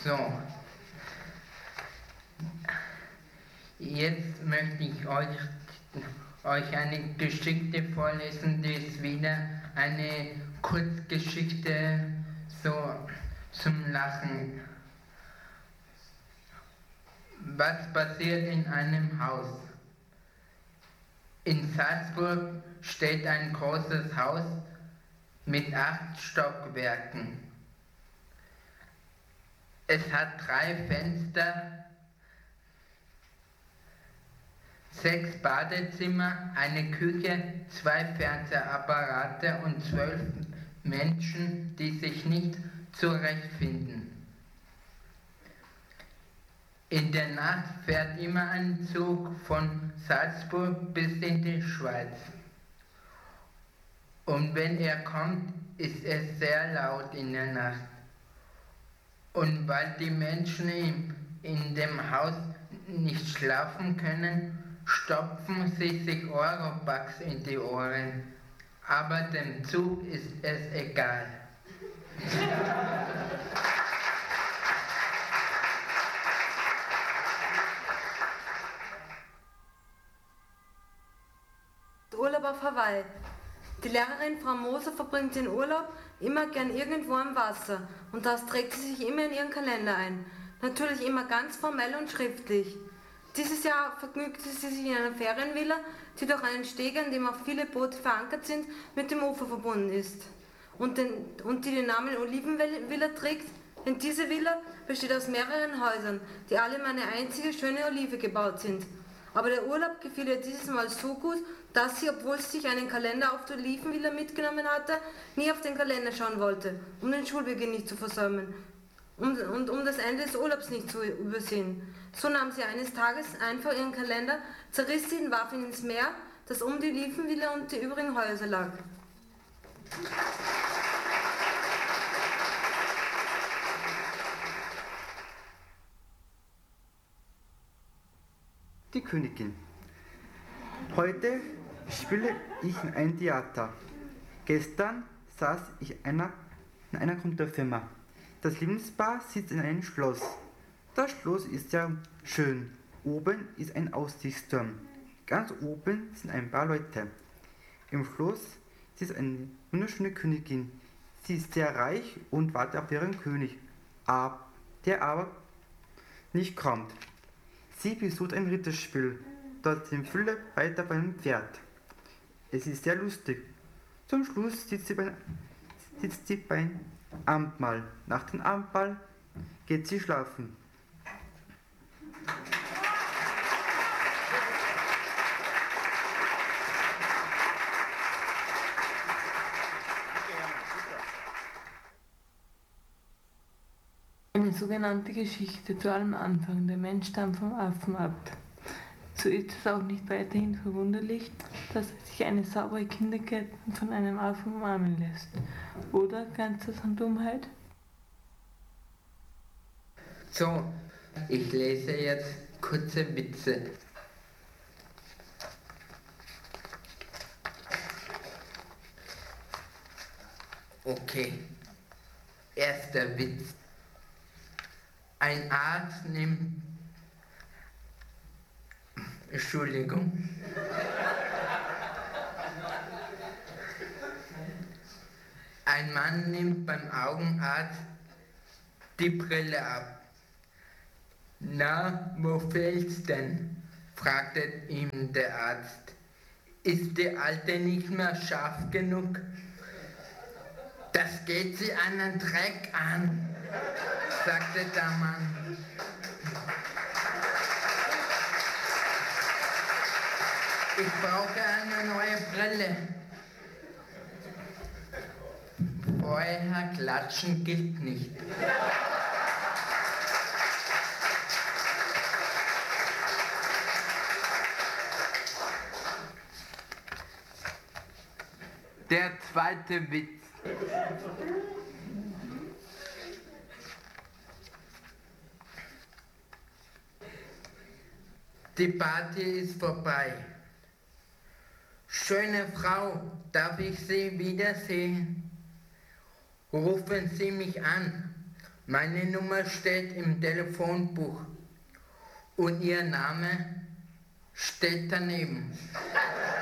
So, jetzt möchte ich euch eine Geschichte vorlesen, die ist wieder eine Kurzgeschichte, so zum Lachen. Was passiert in einem Haus? In Salzburg steht ein großes Haus mit 8 Stockwerken. Es hat 3 Fenster, 6 Badezimmer, eine Küche, 2 Fernsehapparate und 12 Menschen, die sich nicht zurechtfinden. In der Nacht fährt immer ein Zug von Salzburg bis in die Schweiz. Und wenn er kommt, ist es sehr laut in der Nacht. Und weil die Menschen in dem Haus nicht schlafen können, stopfen sie sich Oropax in die Ohren. Aber dem Zug ist es egal. Urlaub auf Hawaii. Die Lehrerin Frau Moser verbringt den Urlaub immer gern irgendwo am Wasser und das trägt sie sich immer in ihren Kalender ein. Natürlich immer ganz formell und schriftlich. Dieses Jahr vergnügte sie sich in einer Ferienvilla, die durch einen Steg, an dem auch viele Boote verankert sind, mit dem Ufer verbunden ist und die den Namen Olivenvilla trägt, denn diese Villa besteht aus mehreren Häusern, die alle um eine einzige schöne Olive gebaut sind. Aber der Urlaub gefiel ihr dieses Mal so gut, dass sie, obwohl sie sich einen Kalender auf der Olivenvilla mitgenommen hatte, nie auf den Kalender schauen wollte, um den Schulbeginn nicht zu versäumen und um das Ende des Urlaubs nicht zu übersehen. So nahm sie eines Tages einfach ihren Kalender, zerriss ihn und warf ihn ins Meer, das um die Olivenvilla und die übrigen Häuser lag. Die Königin. Heute spiele ich in einem Theater. Gestern saß ich in einer Gründerfirma. Das Lebenspaar sitzt in einem Schloss. Das Schloss ist sehr schön. Oben ist ein Aussichtsturm. Ganz oben sind ein paar Leute. Im Schloss sitzt eine wunderschöne Königin. Sie ist sehr reich und wartet auf ihren König, der aber nicht kommt. Sie besucht ein Ritterspiel. Dort sind viele weiter beim Pferd. Es ist sehr lustig. Zum Schluss sitzt sie beim Abendmahl. Nach dem Abendmahl geht sie schlafen. Eine sogenannte Geschichte zu allem Anfang. Der Mensch stammt vom Affen ab. So ist es auch nicht weiterhin verwunderlich, dass sich eine saubere Kindergärten von einem Affen umarmen lässt. Oder grenzt das an Dummheit? So, ich lese jetzt kurze Witze. Okay, erster Witz. Ein Arzt nimmt... Entschuldigung. Ein Mann nimmt beim Augenarzt die Brille ab. Na, wo fehlt's denn? Fragte ihm der Arzt. Ist die Alte nicht mehr scharf genug? Das geht sie einen Dreck an, sagte der Mann. Ich brauche eine neue Brille. Vorher klatschen gilt nicht. Der zweite Witz. Die Party ist vorbei. Schöne Frau, darf ich Sie wiedersehen? Rufen Sie mich an. Meine Nummer steht im Telefonbuch und Ihr Name steht daneben.